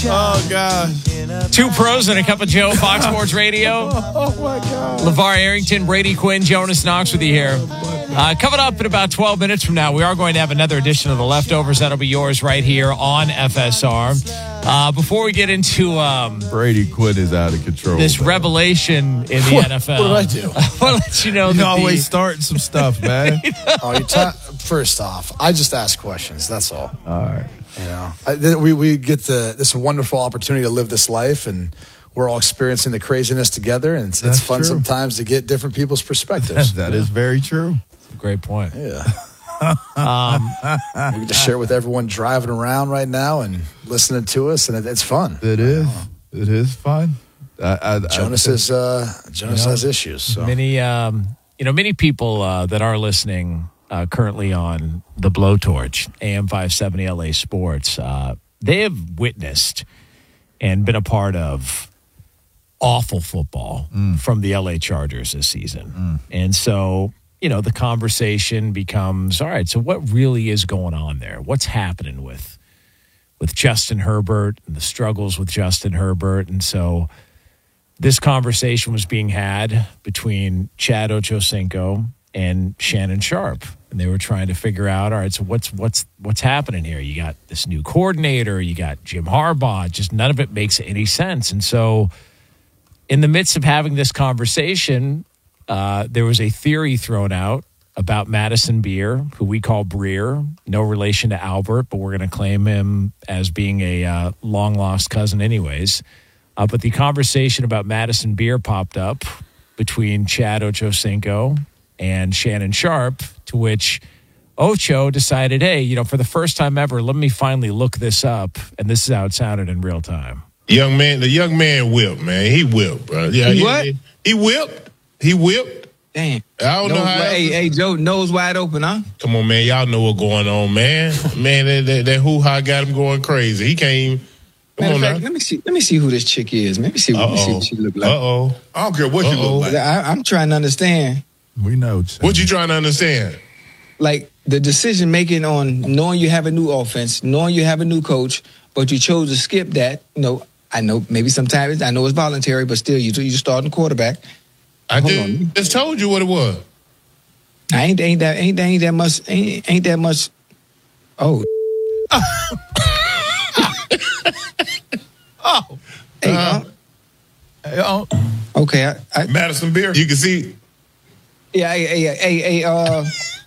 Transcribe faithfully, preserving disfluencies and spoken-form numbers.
Oh, gosh. Two pros and a cup of Joe, Fox Sports Radio. Oh, my God. LeVar Arrington, Brady Quinn, Jonas Knox with you here. Uh, coming up in about twelve minutes from now, we are going to have another edition of The Leftovers. That'll be yours right here on F S R. Uh, before we get into um, Brady Quinn is out of control. this man. revelation in the What- N F L. what did I do? I want to let you know You that always the, starting some stuff, man. Oh, you ta- first off, I just ask questions. That's all. All right. You know, I, th- we we get the this wonderful opportunity to live this life, and we're all experiencing the craziness together. And it's, it's That's fun true. sometimes to get different people's perspectives. That is very true. great point. Yeah. um, we can just share with everyone driving around right now and listening to us, and it, it's fun. It is. It is fun. I, I, Jonas I, is uh, Jonas You know, has issues. So. Many, um, you know, many people uh, that are listening uh, currently on the Blowtorch, A M five seventy L A Sports, uh, they have witnessed and been a part of awful football Mm. from the L A Chargers this season. Mm. And so, you know, the conversation becomes, all right, so what really is going on there? What's happening with with Justin Herbert and the struggles with Justin Herbert? And so this conversation was being had between Chad Ochocinco and Shannon Sharp. And they were trying to figure out, all right, so what's what's what's happening here? You got this new coordinator, you got Jim Harbaugh, just none of it makes any sense. And so in the midst of having this conversation, uh, there was a theory thrown out about Madison Beer, who we call Breer, no relation to Albert, but we're going to claim him as being a uh, long-lost cousin anyways. Uh, but the conversation about Madison Beer popped up between Chad Ochocinco and Shannon Sharp, to which Ocho decided, hey, you know, for the first time ever, let me finally look this up. And this is how it sounded in real time. Young man, the young man whipped, man. He whipped, bro. Yeah, He what? He, he whipped. He whipped. Damn. I don't Nose know how. wi- hey, hey, Joe, nose wide open, huh? Come on, man. Y'all know what's going on, man. man, that, that, that hoo-ha got him going crazy. He can't even. Come Matter on of fact, now. let me see. Let me see who this chick is. Let me see. Let me see Uh-oh. what she look like. Uh-oh. I don't care what you Uh-oh. look like. I, I'm trying to understand, we know. What you trying to understand? like the decision making on knowing you have a new offense, knowing you have a new coach, but you chose to skip that. You know, I know maybe sometimes I know it's voluntary, but still, you you starting quarterback. I Hold just, on. just told you what it was. I ain't ain't that ain't ain't that much ain't, ain't that much. Oh, Oh. hey, Uh-huh. uh, Hey, oh. okay. I, I, Madison Beer. You can see. yeah, hey, hey, hey, hey, uh,